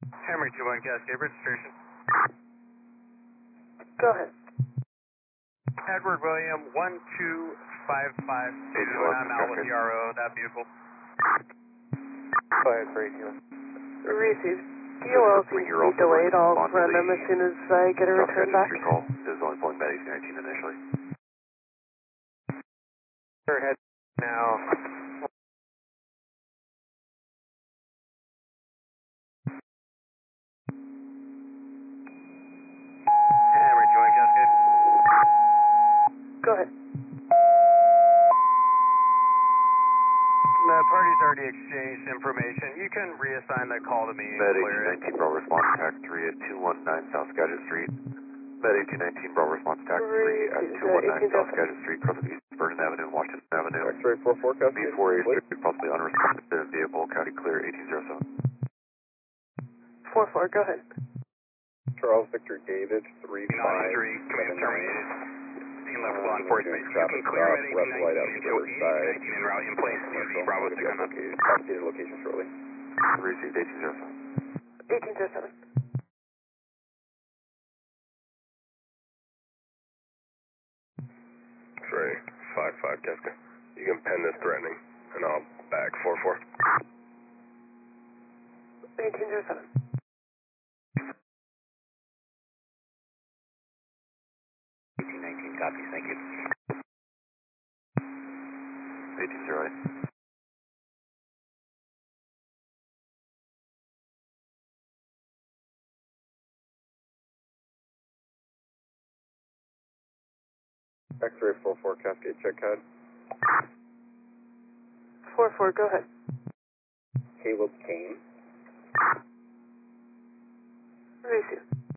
Hammer 21 Cascade registration. Go ahead. Edward William 1255 Station, I'm out with the RO, that vehicle. Go ahead, Racing. Received. DOL seems to be delayed. I'll run them as soon as I get a return back. Call is only pulling Medic 19 initially. Sir, head now. Hammer 21 Cascade. Go ahead. The party's already exchanged information. You can reassign that call to me and Medic clear it. 19 Bravo response TAC 3 at 219 South Skagit Street. Medic 19 Bravo response TAC 3 at 219 South Skagit Street, across the East Vernon Avenue, Washington Avenue. X-ray 44 Cascade. B4A, possibly unresponsive vehicle, county clear 1807. 4-4, go ahead. Charles Victor David 3579. Command terminated. Team left law enforcement. You Traffic can clear stop, at left light out 1819 Riverside. 19 en route in place. Bravo 6 on that. Updated location shortly. Received 1807. 1807. X-ray 55 Cascade. You can pen this threatening, and I'll back 4-4. 1807. 1819 copies, thank you. 1808. X-ray 44 Cascade, check CAD. 4-4, go ahead. Caleb Kane. Received.